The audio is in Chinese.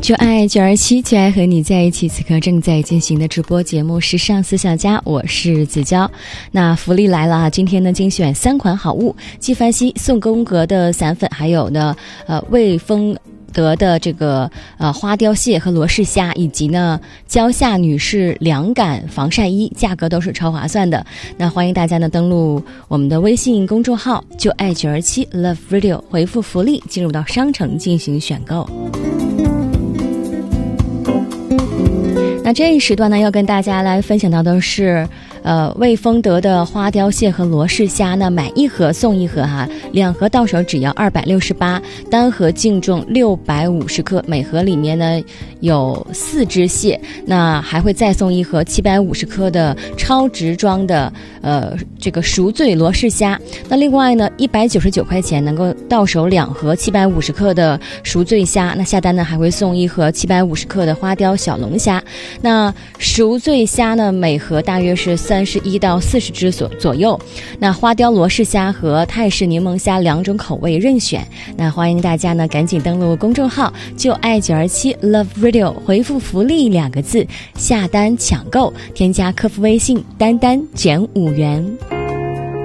就爱927，就爱和你在一起。此刻正在进行的直播节目《时尚思想家》，我是子娇。那福利来了啊！今天呢，精选3款好物：纪梵希宋宫格的散粉，还有呢，卫丰德的这个花雕蟹和罗氏虾，以及呢蕉下女士凉感防晒衣，价格都是超划算的。那欢迎大家呢登录我们的微信公众号就爱927 Love Radio， 回复福利进入到商城进行选购。那这一时段呢，要跟大家来分享到的是卫丰德的花雕蟹和罗氏虾呢，买1盒送1盒哈，2盒到手只要268，单盒净重650克，每盒里面呢有4只蟹，那还会再送1盒750克的超值装的这个赎罪罗氏虾。那另外呢199块钱能够到手2盒750克的赎罪虾，那下单呢还会送1盒750克的花雕小龙虾。那赎罪虾呢，每盒大约是31到40只左右。那花雕罗氏虾和泰式柠檬虾2种口味任选。那欢迎大家呢赶紧登录公众号就爱927 Love Radio， 回复福利2个字下单抢购，添加客服微信丹丹减5元。